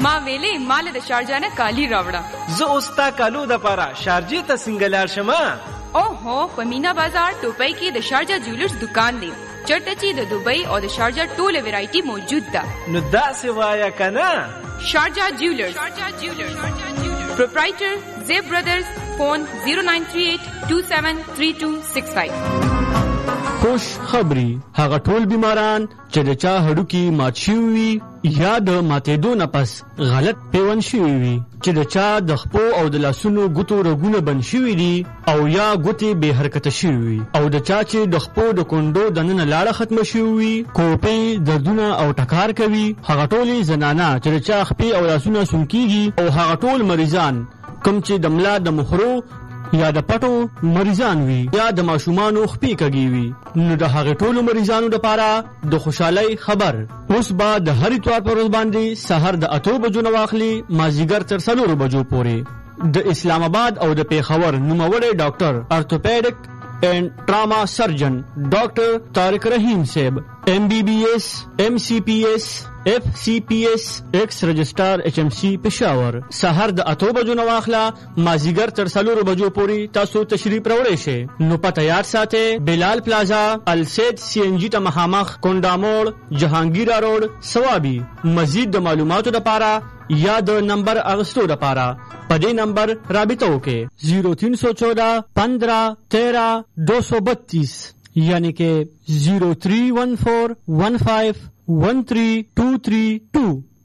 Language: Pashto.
ما ویلې مال د شارجه نه کالی راوړه. زه اوس تا کالو د پاره شارجې ته څنګه لاړ شم؟ اوهو په مینا بازار ټوپۍ کې د شارجه جولرز دکان دی. چرته چې د دوبۍ او د شارجه ټوله ویرایټي موجود ده. نو داسې وایه کنه. شارجه جولرز پروپرایټر زیب برادرز. فون 0938273265. خوش خبری هغه ټول بیماران چې د چا هډوکي مات شوي وي یا د ماتېدو نه پس غلط پیوند شوي وي، چې د چا د خپو او د لاسونو ګوتو رګونه بند شوي دي او یا ګوتې بې حرکته شوي وي، او د چا چې د خپو د کونډو دننه لاړه ختمه شوي وي، کوپې دردونه او ټکار کوي، هغه ټولې زنانه چې د چا خپې او لاسونه سون کېږي، او هغه ټول مریضان کوم چې د ملا د مخرو یا د پټو مریضان وي یا د ماشومانو خپې کږي وي، نو د هغې ټولو مریضانو دپاره د خوشحالۍ خبر. اوس به د هر اتوار په ورځ باندې سهار د 8 بجو نه واخلي مازدیګر تر 4 بجو پورې د اسلام آباد او د پیښور نوموړی ډاکټر ارتوپیډک اینڈ ټراما سرجن ډاکټر طارق رحیم صاحب MBBS MCPS FCPS ایکس رجسٹار HMC پېښور سهار د 8 بجو نه واخله مازدیګر تر 4 بجو پورې تاسو تشریف راوړئ شئ. نو پته یاد ساتئ بلال پلازا السید CNG ته مخامخ کونډاموړ جهانگیرا روډ سوابي. مزید د معلوماتو لپاره یا د نمبر اغستو لپاره په دې نمبر رابطه وکړئ 0314 15 13 232 یعنی کہ 0314 15 13 232.